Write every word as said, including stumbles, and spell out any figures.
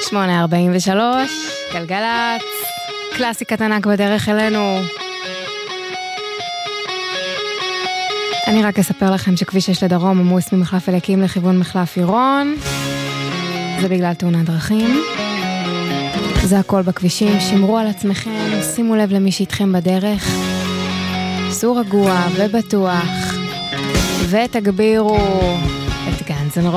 שמונה ארבעים ושלוש, גלגלת, קלאסיקת ענק בדרך אלינו. אני רק אספר לכם שכביש שש לדרום עמוס ממחלף אליקים לכיוון מחלף עירון. זה בגלל תאונת דרכים. זה הכל בכבישים, שמרו על עצמכם, שימו לב למי שאיתכם בדרך. סעו רגוע ובטוח, ותגבירו.